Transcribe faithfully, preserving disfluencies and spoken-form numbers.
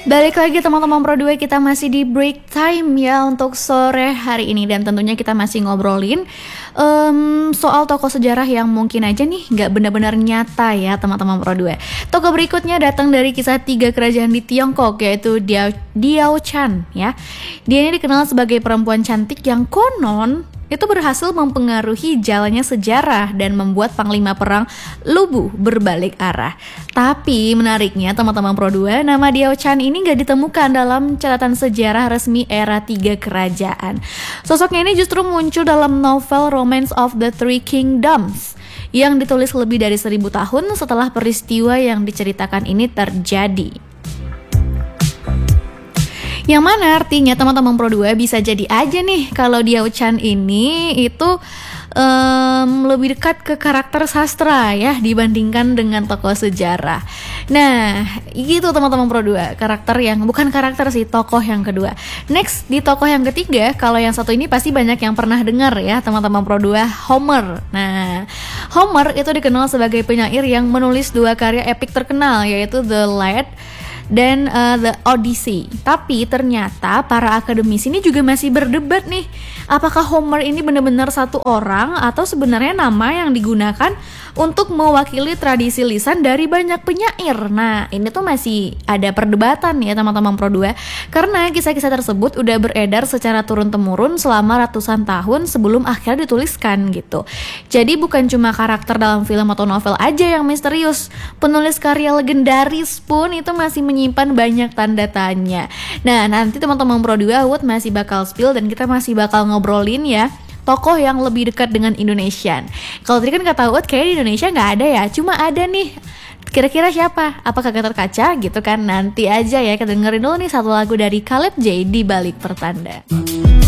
Balik lagi teman-teman Pro dua, kita masih di break time ya untuk sore hari ini. Dan tentunya kita masih ngobrolin um, soal tokoh sejarah yang mungkin aja nih gak benar-benar nyata ya teman-teman Pro dua. Tokoh berikutnya datang dari kisah tiga kerajaan di Tiongkok, yaitu Diao, Diao Chan ya. Dia ini dikenal sebagai perempuan cantik yang konon itu berhasil mempengaruhi jalannya sejarah dan membuat panglima perang Lubu berbalik arah. Tapi menariknya teman-teman Pro dua, nama Diao Chan ini gak ditemukan dalam catatan sejarah resmi era tiga kerajaan. Sosoknya ini justru muncul dalam novel Romance of the Three Kingdoms yang ditulis lebih dari seribu tahun setelah peristiwa yang diceritakan ini terjadi. Yang mana artinya teman-teman Pro dua bisa jadi aja nih kalau Diao Chan ini itu um, lebih dekat ke karakter sastra ya dibandingkan dengan tokoh sejarah. Nah gitu teman-teman Pro dua, karakter yang bukan karakter sih, tokoh yang kedua. Next di tokoh yang ketiga, kalau yang satu ini pasti banyak yang pernah dengar ya teman-teman Pro dua, Homer. Nah Homer itu dikenal sebagai penyair yang menulis dua karya epik terkenal, yaitu The Iliad dan uh, The Odyssey. Tapi ternyata para akademisi ini juga masih berdebat nih, apakah Homer ini benar-benar satu orang atau sebenarnya nama yang digunakan untuk mewakili tradisi lisan dari banyak penyair. Nah ini tuh masih ada perdebatan ya teman-teman Pro dua, karena kisah-kisah tersebut udah beredar secara turun-temurun selama ratusan tahun sebelum akhirnya dituliskan gitu. Jadi bukan cuma karakter dalam film atau novel aja yang misterius, penulis karya legendaris pun itu masih menyimpan banyak tanda tanya. Nah nanti teman-teman Pro dua, Wood masih bakal spill dan kita masih bakal ngobrolin ya tokoh yang lebih dekat dengan Indonesian. Kalau tadi kan kata Wood kayak di Indonesia nggak ada ya, cuma ada nih. Kira-kira siapa? Apakah Gatot Kaca gitu kan? Nanti aja ya, kita dengerin dulu nih satu lagu dari Caleb J, Di Balik Pertanda.